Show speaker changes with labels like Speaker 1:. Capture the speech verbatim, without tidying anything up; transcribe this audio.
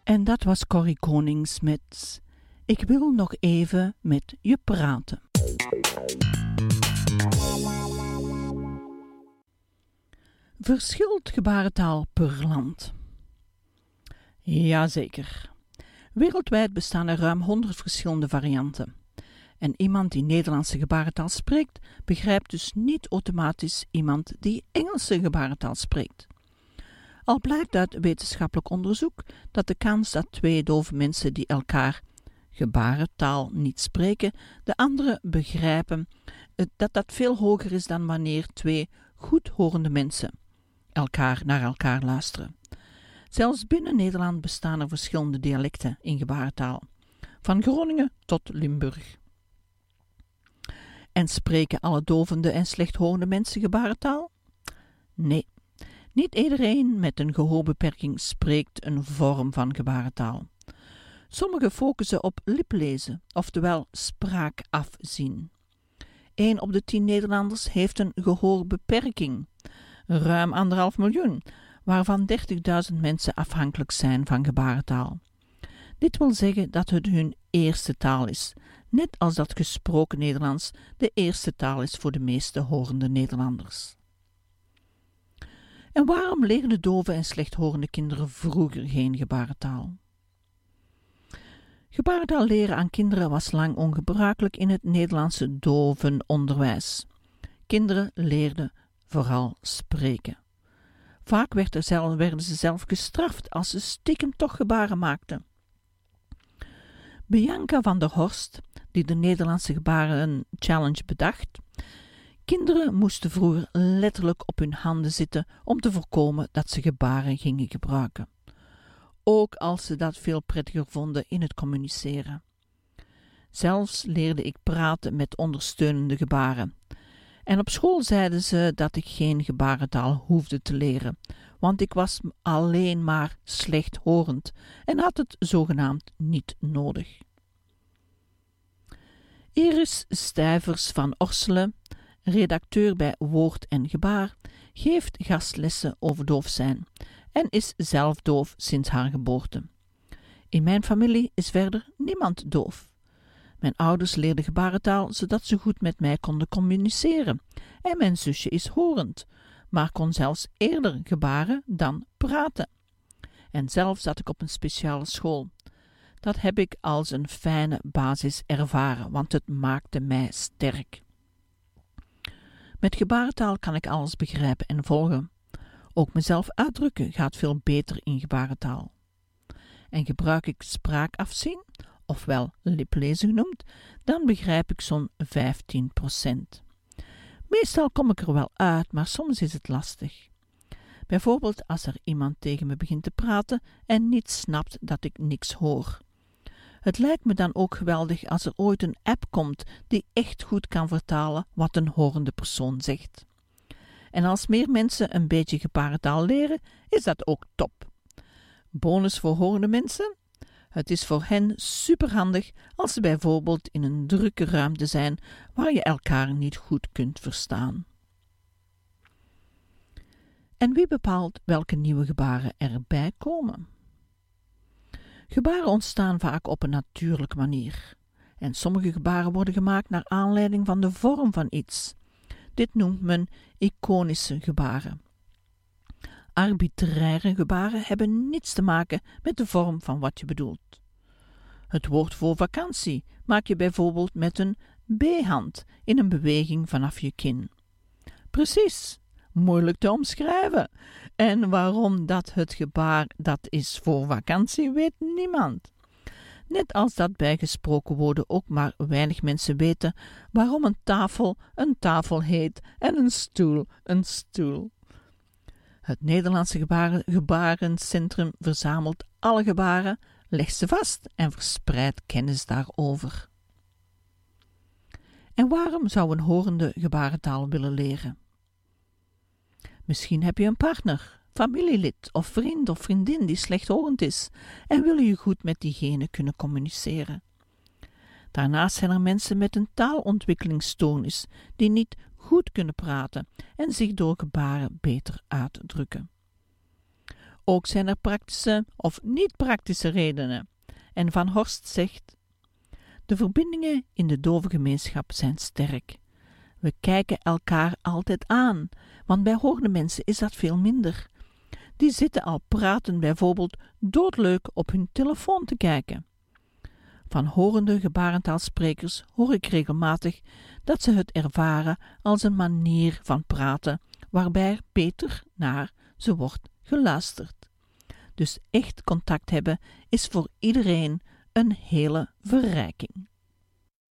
Speaker 1: En dat was Corrie Konings met Ik wil nog even met je praten. Verschilt gebarentaal per land? Jazeker. Wereldwijd bestaan er ruim honderd verschillende varianten. En iemand die Nederlandse gebarentaal spreekt, begrijpt dus niet automatisch iemand die Engelse gebarentaal spreekt. Al blijkt uit wetenschappelijk onderzoek dat de kans dat twee dove mensen die elkaar gebarentaal niet spreken, de andere begrijpen, dat dat veel hoger is dan wanneer twee goedhorende mensen elkaar naar elkaar luisteren. Zelfs binnen Nederland bestaan er verschillende dialecten in gebarentaal, van Groningen tot Limburg. En spreken alle dovende en slechthorende mensen gebarentaal? Nee. Niet iedereen met een gehoorbeperking spreekt een vorm van gebarentaal. Sommigen focussen op liplezen, oftewel spraak afzien. Eén op de tien Nederlanders heeft een gehoorbeperking, ruim anderhalf miljoen, waarvan dertigduizend mensen afhankelijk zijn van gebarentaal. Dit wil zeggen dat het hun eerste taal is, net als dat gesproken Nederlands de eerste taal is voor de meeste horende Nederlanders. En waarom leerden dove en slechthorende kinderen vroeger geen gebarentaal? Gebarentaal leren aan kinderen was lang ongebruikelijk in het Nederlandse dovenonderwijs. Kinderen leerden vooral spreken. Vaak werd er zelf, werden ze zelf gestraft als ze stiekem toch gebaren maakten. Bianca van der Horst, die de Nederlandse gebaren challenge bedacht, kinderen moesten vroeger letterlijk op hun handen zitten om te voorkomen dat ze gebaren gingen gebruiken. Ook als ze dat veel prettiger vonden in het communiceren. Zelfs leerde ik praten met ondersteunende gebaren. En op school zeiden ze dat ik geen gebarentaal hoefde te leren, want ik was alleen maar slechthorend en had het zogenaamd niet nodig. Iris Stijvers van Orselen, redacteur bij Woord en Gebaar, geeft gastlessen over doof zijn en is zelf doof sinds haar geboorte. In mijn familie is verder niemand doof. Mijn ouders leerden gebarentaal zodat ze goed met mij konden communiceren en mijn zusje is horend, maar kon zelfs eerder gebaren dan praten. En zelf zat ik op een speciale school. Dat heb ik als een fijne basis ervaren, want het maakte mij sterk. Met gebarentaal kan ik alles begrijpen en volgen. Ook mezelf uitdrukken gaat veel beter in gebarentaal. En gebruik ik spraakafzien, ofwel liplezen genoemd, dan begrijp ik zo'n vijftien procent. Meestal kom ik er wel uit, maar soms is het lastig. Bijvoorbeeld als er iemand tegen me begint te praten en niet snapt dat ik niks hoor. Het lijkt me dan ook geweldig als er ooit een app komt die echt goed kan vertalen wat een horende persoon zegt. En als meer mensen een beetje gebarentaal leren, is dat ook top. Bonus voor horende mensen? Het is voor hen superhandig als ze bijvoorbeeld in een drukke ruimte zijn waar je elkaar niet goed kunt verstaan. En wie bepaalt welke nieuwe gebaren erbij komen? Gebaren ontstaan vaak op een natuurlijke manier. En sommige gebaren worden gemaakt naar aanleiding van de vorm van iets. Dit noemt men iconische gebaren. Arbitraire gebaren hebben niets te maken met de vorm van wat je bedoelt. Het woord voor vakantie maak je bijvoorbeeld met een B-hand in een beweging vanaf je kin. Precies, moeilijk te omschrijven. En waarom dat het gebaar dat is voor vakantie, weet niemand. Net als dat bij gesproken woorden ook maar weinig mensen weten waarom een tafel een tafel heet en een stoel een stoel. Het Nederlandse gebaren, Gebarencentrum verzamelt alle gebaren, legt ze vast en verspreidt kennis daarover. En waarom zou een horende gebarentaal willen leren? Misschien heb je een partner, familielid of vriend of vriendin die slechthorend is en wil je goed met diegene kunnen communiceren. Daarnaast zijn er mensen met een taalontwikkelingsstoornis die niet goed kunnen praten en zich door gebaren beter uitdrukken. ook zijn er praktische of niet-praktische redenen. En Van Horst zegt: de verbindingen in de dovengemeenschap zijn sterk. We kijken elkaar altijd aan, want bij hoorende mensen is dat veel minder. Die zitten al praten bijvoorbeeld doodleuk op hun telefoon te kijken. Van horende gebarentaalsprekers hoor ik regelmatig dat ze het ervaren als een manier van praten waarbij beter naar ze wordt geluisterd. Dus echt contact hebben is voor iedereen een hele verrijking.